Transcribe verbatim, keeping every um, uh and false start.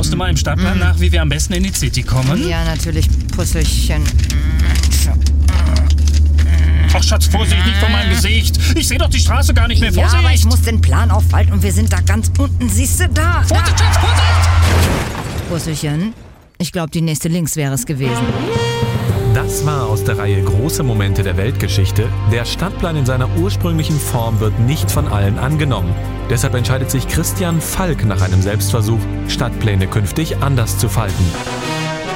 Schaust du mal im Stadtplan Mhm. nach, wie wir am besten in die City kommen? Ja, natürlich, Pusselchen. Ach Schatz, Vorsicht, nicht vor meinem Gesicht. Ich sehe doch die Straße gar nicht mehr. Ja, Vorsicht! aber ich muss den Plan aufhalten und wir sind da ganz unten. Siehst du, da. Vorsicht, Schatz, Vorsicht! Pusselchen, ich glaube, die nächste links wäre es gewesen. Das war aus der Reihe Große Momente der Weltgeschichte. Der Stadtplan in seiner ursprünglichen Form wird nicht von allen angenommen. Deshalb entscheidet sich Christian Falk nach einem Selbstversuch, Stadtpläne künftig anders zu falten.